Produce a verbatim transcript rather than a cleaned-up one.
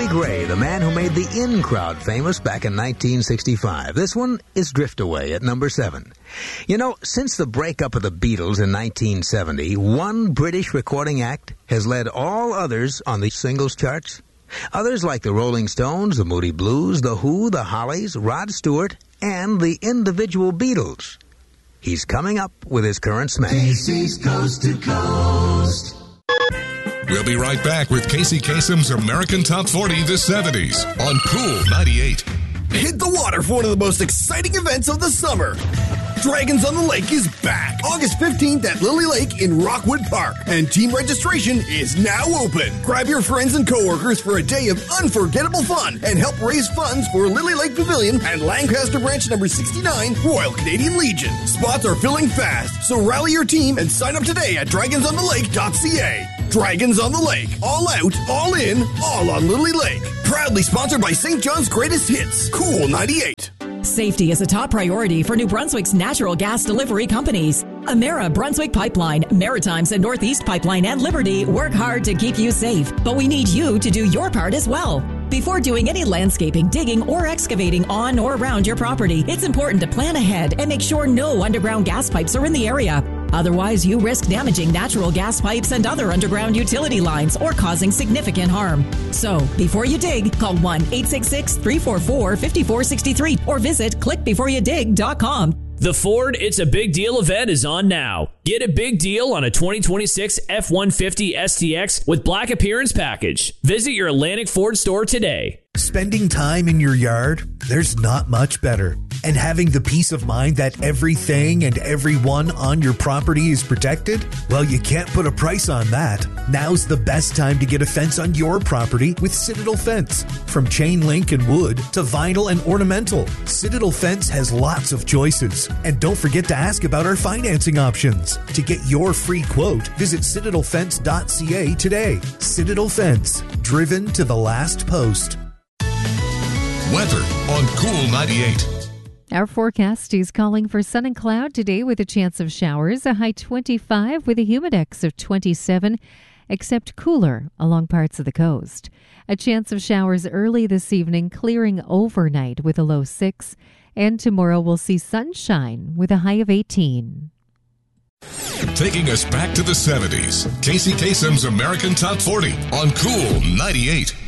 Bonnie Gray, the man who made the In Crowd famous back in nineteen sixty-five. This one is Drift Away at number seven. You know, since the breakup of the Beatles in nineteen seventy, one British recording act has led all others on the singles charts. Others like the Rolling Stones, the Moody Blues, the Who, the Hollies, Rod Stewart, and the individual Beatles. He's coming up with his current smash. Casey's Coast to Coast. We'll be right back with Casey Kasem's American Top forty the seventies on Cool ninety-eight. Hit the water for one of the most exciting events of the summer. Dragons on the Lake is back August fifteenth at Lily Lake in Rockwood Park, and team registration is now open. Grab your friends and coworkers for a day of unforgettable fun and help raise funds for Lily Lake Pavilion and Lancaster Branch number sixty-nine, Royal Canadian Legion. Spots are filling fast, so rally your team and sign up today at dragons on the lake dot c a. Dragons on the Lake. All out, all in, all on Lily Lake. Proudly sponsored by Saint John's Greatest Hits. Cool ninety-eight. Safety is a top priority for New Brunswick's natural gas delivery companies. Emera, Brunswick Pipeline, Maritimes and Northeast Pipeline, and Liberty work hard to keep you safe, but we need you to do your part as well. Before doing any landscaping, digging, or excavating on or around your property, it's important to plan ahead and make sure no underground gas pipes are in the area. Otherwise, you risk damaging natural gas pipes and other underground utility lines or causing significant harm. So, before you dig, call one eight six six, three four four, five four six three or visit click before you dig dot com. The Ford It's a Big Deal event is on now. Get a big deal on a twenty twenty-six F one fifty S T X with Black Appearance Package. Visit your Atlantic Ford store today. Spending time in your yard, there's not much better. And having the peace of mind that everything and everyone on your property is protected? Well, you can't put a price on that. Now's the best time to get a fence on your property with Citadel Fence. From chain link and wood to vinyl and ornamental, Citadel Fence has lots of choices. And don't forget to ask about our financing options. To get your free quote, visit citadel fence dot c a today. Citadel Fence, driven to the last post. Weather on Cool ninety-eight. Our forecast is calling for sun and cloud today with a chance of showers, a high twenty-five with a humidex of twenty-seven, except cooler along parts of the coast. A chance of showers early this evening, clearing overnight with a low six, and tomorrow we'll see sunshine with a high of eighteen. Taking us back to the seventies, Casey Kasem's American Top forty on Cool ninety-eight.